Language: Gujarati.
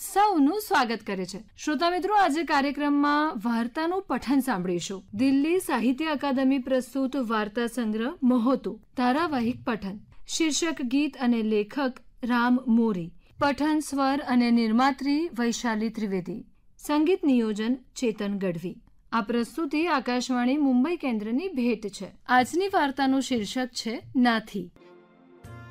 સૌનું સ્વાગત કરે છે. શ્રોતા મિત્રો, આજે કાર્યક્રમમાં વાર્તાનું પઠન સાંભળીશું. દિલ્હી સાહિત્ય અકાદમી પ્રસ્તુત વાર્તા સંગ્રહ મહોતું ધારાવાહિક પઠન. શીર્ષક ગીત અને લેખક રામ મોરી. પઠન સ્વર અને નિર્માત્રી વૈશાલી ત્રિવેદી. સંગીત નિયોજન ચેતન ગઢવી. આ પ્રસ્તુતિ આકાશવાણી મુંબઈ કેન્દ્રની ભેટ છે. આજની વાર્તાનું શીર્ષક છે નાથી.